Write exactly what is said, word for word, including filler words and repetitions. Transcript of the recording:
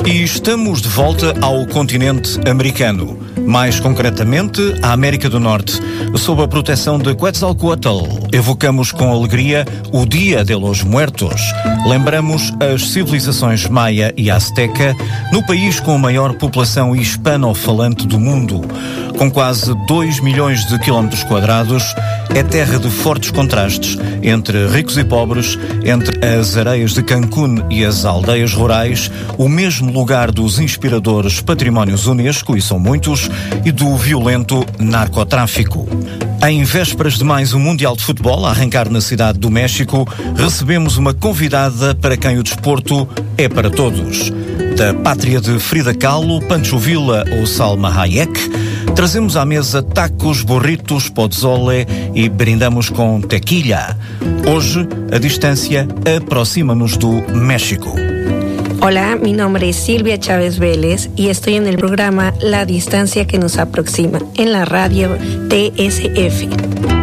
E estamos de volta ao continente americano, mais concretamente à América do Norte, sob a proteção de Quetzalcoatl. Evocamos com alegria o Dia de los Muertos. Lembramos as civilizações maia e azteca no país com a maior população hispano-falante do mundo. Com quase dois milhões de quilómetros quadrados, é terra de fortes contrastes entre ricos e pobres, entre as areias de Cancún e as aldeias rurais, o mesmo lugar dos inspiradores patrimónios Unesco, e são muitos, e do violento narcotráfico. Em vésperas de mais um Mundial de Futebol a arrancar na cidade do México, recebemos uma convidada para quem o desporto é para todos. Da pátria de Frida Kahlo, Pancho Villa ou Salma Hayek, trazemos à mesa tacos, burritos, pozole e brindamos com tequila. Hoje, a distância aproxima-nos do México. Hola, mi nombre es Silvia Chávez Vélez y estoy en el programa La Distancia que nos aproxima, en la radio T S F.